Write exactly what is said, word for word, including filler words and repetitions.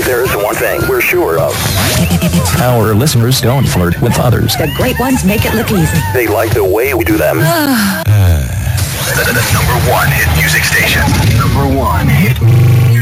There's one thing we're sure of. Our listeners don't flirt with others. The great ones make it look easy. They like the way we do them. The, the number one hit music station. Number one hit